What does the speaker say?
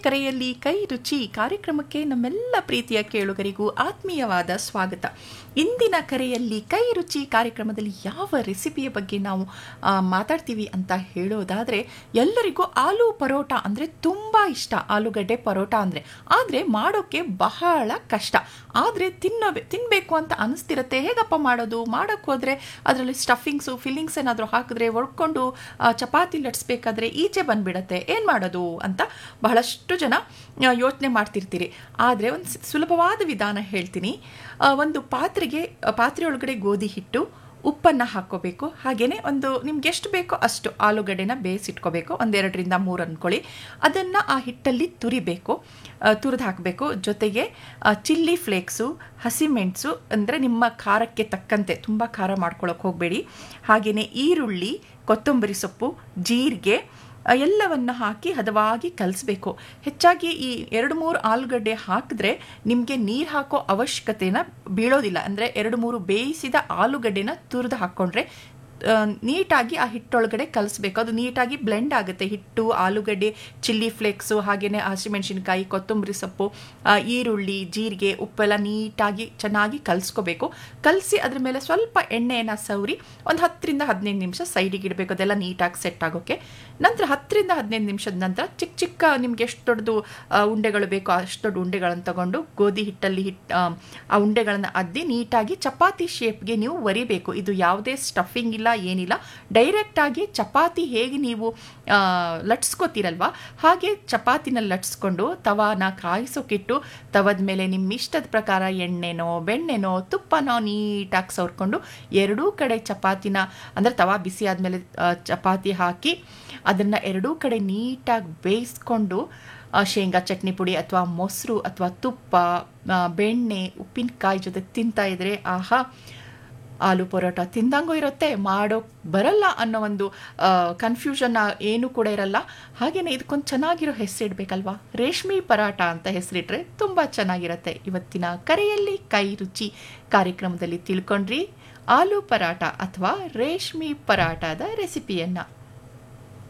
ಕರೆಯಲ್ಲಿ ಕೈ ರುಚಿ ಕಾರ್ಯಕ್ರಮಕ್ಕೆ ನಮ್ಮೆಲ್ಲ ಪ್ರೀತಿಯ ಕೇಳುಗರಿಗೂ ಆತ್ಮೀಯವಾದ ಸ್ವಾಗತ. ಇಂದಿನ ಕರೆಯಲ್ಲಿ ಕೈ ರುಚಿ ಕಾರ್ಯಕ್ರಮದಲ್ಲಿ ಯಾವ ರೆಸಿಪಿಯ ಬಗ್ಗೆ ನಾವು ಮಾತಾಡ್ತೀವಿ ಅಂತ ಹೇಳೋದಾದರೆ, ಎಲ್ಲರಿಗೂ ಆಲೂ ಪರೋಟ ಅಂದರೆ ತುಂಬ ಇಷ್ಟ. ಆಲೂಗಡ್ಡೆ ಪರೋಟ ಆದರೆ ಮಾಡೋಕ್ಕೆ ಬಹಳ ಕಷ್ಟ. ಆದರೆ ತಿನ್ನಬೇಕು ಅಂತ ಅನಿಸ್ತಿರುತ್ತೆ. ಹೇಗಪ್ಪ ಮಾಡೋಕ್ಕೆ ಹೋದರೆ ಅದರಲ್ಲಿ ಸ್ಟಫಿಂಗ್ಸು ಫಿಲ್ಲಿಂಗ್ಸ್ ಏನಾದರೂ ಹಾಕಿದ್ರೆ ಒಡ್ಕೊಂಡು ಚಪಾತಿ ಲಟ್ಸ್ಬೇಕಾದ್ರೆ ಈಚೆ ಬಂದುಬಿಡತ್ತೆ, ಏನು ಮಾಡೋದು ಅಂತ ಬಹಳಷ್ಟು ಜನ ಯೋಚನೆ ಮಾಡ್ತಿರ್ತೀರಿ. ಆದರೆ ಒಂದು ಸುಲಭವಾದ ವಿಧಾನ ಹೇಳ್ತೀನಿ. ಒಂದು ಪಾತ್ರೆ ಒಳಗಡೆ ಗೋಧಿ ಹಿಟ್ಟು, ಉಪ್ಪನ್ನು ಹಾಕ್ಕೋಬೇಕು. ಹಾಗೆಯೇ ನಿಮ್ಗೆ ಎಷ್ಟು ಬೇಕೋ ಅಷ್ಟು ಆಲೂಗಡ್ಡೆನ ಬೇಯಿಸಿಟ್ಕೋಬೇಕು. 2-3 ಅಂದ್ಕೊಳ್ಳಿ. ಅದನ್ನು ಆ ಹಿಟ್ಟಲ್ಲಿ ತುರಿದು ಹಾಕಬೇಕು. ಜೊತೆಗೆ ಚಿಲ್ಲಿ ಫ್ಲೇಕ್ಸು, ಹಸಿಮೆಣಸು ಅಂದರೆ ನಿಮ್ಮ ಖಾರಕ್ಕೆ ತಕ್ಕಂತೆ, ತುಂಬ ಖಾರ ಮಾಡ್ಕೊಳ್ಳೋಕೆ ಹೋಗಬೇಡಿ. ಹಾಗೆಯೇ ಈರುಳ್ಳಿ, ಕೊತ್ತಂಬರಿ ಸೊಪ್ಪು, ಜೀರಿಗೆ ಎಲ್ಲವನ್ನು ಹಾಕಿ ಹದವಾಗಿ ಕಲಿಸ್ಬೇಕು. ಹೆಚ್ಚಾಗಿ ಈ 2-3 ಆಲೂಗಡ್ಡೆ ಹಾಕಿದ್ರೆ ನಿಮಗೆ ನೀರು ಹಾಕೋ ಅವಶ್ಯಕತೆನ ಬೀಳೋದಿಲ್ಲ. ಅಂದರೆ 2-3 ಬೇಯಿಸಿದ ಆಲೂಗಡ್ಡೆನ ತುರಿದು ಹಾಕ್ಕೊಂಡ್ರೆ ನೀಟಾಗಿ ಆ ಹಿಟ್ಟೊಳಗಡೆ ಕಲಿಸ್ಬೇಕು. ಅದು ನೀಟಾಗಿ ಬ್ಲೆಂಡ್ ಆಗುತ್ತೆ. ಹಿಟ್ಟು, ಆಲೂಗಡ್ಡೆ, ಚಿಲ್ಲಿ ಫ್ಲೇಕ್ಸು, ಹಾಗೆಯೇ ಹಸಿಮೆಣಸಿನ್ಕಾಯಿ, ಕೊತ್ತಂಬರಿ ಸೊಪ್ಪು, ಈರುಳ್ಳಿ, ಜೀರಿಗೆ, ಉಪ್ಪೆಲ್ಲ ನೀಟಾಗಿ ಚೆನ್ನಾಗಿ ಕಲಿಸ್ಕೋಬೇಕು. ಕಲಸಿ ಅದ್ರ ಮೇಲೆ ಸ್ವಲ್ಪ ಎಣ್ಣೆಯನ್ನು ಸವರಿ ಒಂದು 10-15 ನಿಮಿಷ ಸೈಡಿಗೆ ಇಡಬೇಕು. ಅದೆಲ್ಲ ನೀಟಾಗಿ ಸೆಟ್ ಆಗೋಕ್ಕೆ. ನಂತರ 10-15 ನಿಮಿಷದ ನಂತರ ಚಿಕ್ಕ ನಿಮ್ಗೆ ಎಷ್ಟು ದೊಡ್ಡದು ಉಂಡೆಗಳು ಬೇಕೋ ಅಷ್ಟು ದೊಡ್ಡ ಉಂಡೆಗಳನ್ನು ತಗೊಂಡು ಗೋಧಿ ಹಿಟ್ಟಲ್ಲಿ ಆ ಉಂಡೆಗಳನ್ನು ಅದ್ದಿ ನೀಟಾಗಿ ಚಪಾತಿ ಶೇಪ್ಗೆ ನೀವು ಒರಿಬೇಕು. ಇದು ಯಾವುದೇ ಸ್ಟಫಿಂಗ್ ಇಲ್ಲ, ಏನಿಲ್ಲ. ಡೈರೆಕ್ಟಾಗಿ ಚಪಾತಿ ಹೇಗೆ ನೀವು ಲಟ್ಸ್ಕೋತೀರಲ್ವ ಹಾಗೆ ಚಪಾತಿನ ಲಟ್ಸ್ಕೊಂಡು ತವಾನ ಕಾಯಿಸೋಕಿಟ್ಟು ತವದ ಮೇಲೆ ನಿಮ್ಮ ಇಷ್ಟದ ಪ್ರಕಾರ ಎಣ್ಣೆನೋ ಬೆಣ್ಣೆನೋ ತುಪ್ಪನೋ ನೀಟಾಗಿ ಸವರ್ಕೊಂಡು ಎರಡೂ ಕಡೆ ಚಪಾತಿನ, ಅಂದರೆ ತವಾ ಬಿಸಿ ಆದಮೇಲೆ ಚಪಾತಿ ಹಾಕಿ ಅದನ್ನು ಎರಡೂ ಕಡೆ ನೀಟಾಗಿ ಬೇಯಿಸ್ಕೊಂಡು ಶೇಂಗಾ ಚಟ್ನಿ ಪುಡಿ ಅಥವಾ ಮೊಸರು ಅಥವಾ ತುಪ್ಪ, ಬೆಣ್ಣೆ, ಉಪ್ಪಿನಕಾಯಿ ಜೊತೆ ತಿಂತಾ ಇದ್ರೆ ಆಹಾ, ಆಲೂ ಪರೋಟ ತಿಂದಂಗೂ ಇರುತ್ತೆ, ಮಾಡೋಕ್ಕೆ ಬರಲ್ಲ ಅನ್ನೋ ಒಂದು ಕನ್ಫ್ಯೂಷನ್ ಏನೂ ಕೂಡ ಇರಲ್ಲ. ಹಾಗೆಯೇ ಇದಕ್ಕೊಂದು ಚೆನ್ನಾಗಿರೋ ಹೆಸರಿಡಬೇಕಲ್ವಾ, ರೇಷ್ಮೆ ಪರಾಟ ಅಂತ ಹೆಸರಿಟ್ರೆ ತುಂಬ ಚೆನ್ನಾಗಿರುತ್ತೆ. ಇವತ್ತಿನ ಕರೆಯಲ್ಲಿ ಕೈ ರುಚಿ ಕಾರ್ಯಕ್ರಮದಲ್ಲಿ ತಿಳ್ಕೊಂಡ್ರಿ ಆಲೂ ಪರಾಟ ಅಥವಾ ರೇಷ್ಮೆ ಪರಾಟದ ರೆಸಿಪಿಯನ್ನು.